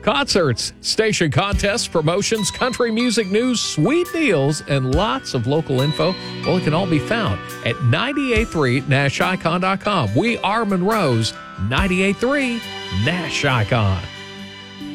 Concerts, station contests, promotions, country music news, sweet deals, and lots of local info. Well, it can all be found at 983nashicon.com. We are Monroe's 98.3 Nash Icon.